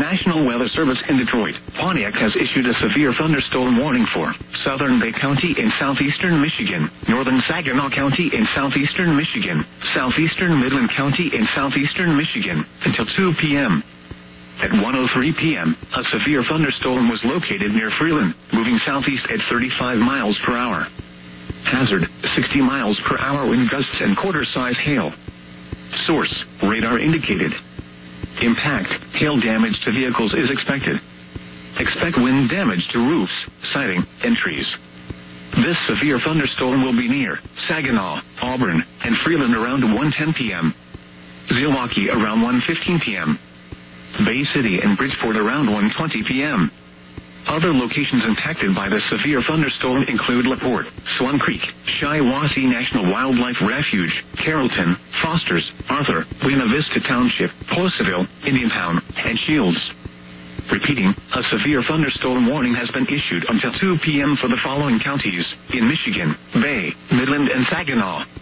National Weather Service in Detroit, Pontiac has issued a severe thunderstorm warning for Southern Bay County in southeastern Michigan, northern Saginaw County in southeastern Michigan, southeastern Midland County in southeastern Michigan, until 2 p.m. At 1:03 p.m., a severe thunderstorm was located near Freeland, moving southeast at 35 miles per hour. Hazard, 60 miles per hour wind gusts and quarter-size hail. Source, radar indicated. Impact, hail damage to vehicles is expected. Expect wind damage to roofs, siding, and trees. This severe thunderstorm will be near Saginaw, Auburn, and Freeland around 1:10 p.m. Zilwaukee around 1:15 p.m. Bay City and Bridgeport around 1:20 p.m. Other locations impacted by the severe thunderstorm include LaPorte, Swan Creek, Shiawassee National Wildlife Refuge, Carrollton, Fosters, Arthur, Buena Vista Township, Poseville, Indiantown, and Shields. Repeating, a severe thunderstorm warning has been issued until 2 p.m. for the following counties in Michigan: Bay, Midland, and Saginaw.